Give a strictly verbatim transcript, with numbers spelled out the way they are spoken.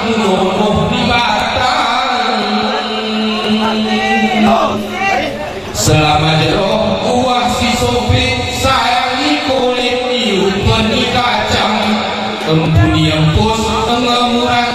nunuh di batang selama jero buah si sopik sayangi kulit iu peni kacang empuni empus ngemuran